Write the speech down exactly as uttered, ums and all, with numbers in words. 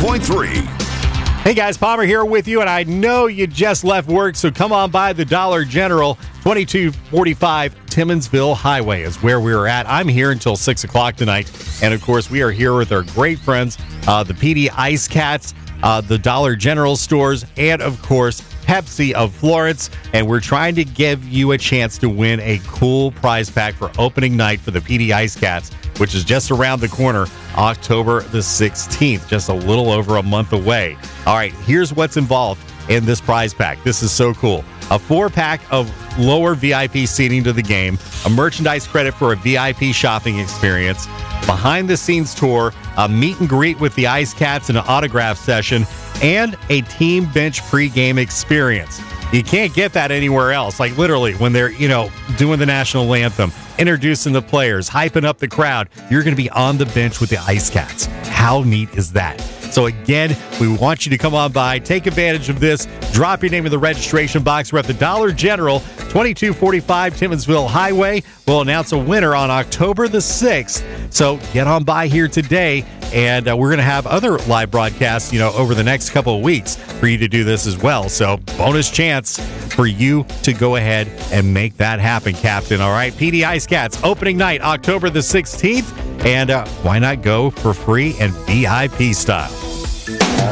point three. Hey guys, Palmer here with you, and I know you just left work, so come on by the Dollar General. twenty-two forty-five Timmonsville Highway is where we're at. I'm here until six o'clock tonight, and of course, we are here with our great friends, uh, the P D Ice Cats, uh, the Dollar General stores, and of course, Pepsi of Florence, and we're trying to give you a chance to win a cool prize pack for opening night for the P D Ice Cats, which is just around the corner, October the sixteenth, just a little over a month away. All right, here's what's involved in this prize pack. This is so cool. A four-pack of lower V I P seating to the game, a merchandise credit for a V I P shopping experience, behind-the-scenes tour, a meet and greet with the Ice Cats and an autograph session, and a team bench pregame experience. You can't get that anywhere else. Like literally, when they're, you know, doing the national anthem, introducing the players, hyping up the crowd, you're going to be on the bench with the Ice Cats. How neat is that? So again, we want you to come on by, take advantage of this, drop your name in the registration box. We're at the Dollar General, twenty-two forty-five Timmonsville Highway. We'll announce a winner on October the sixth. So get on by here today, and uh, we're going to have other live broadcasts, you know, over the next couple of weeks for you to do this as well. So bonus chance for you to go ahead and make that happen, Captain. All right, P D Ice Cats, opening night, October the sixteenth. And uh, why not go for free and V I P style?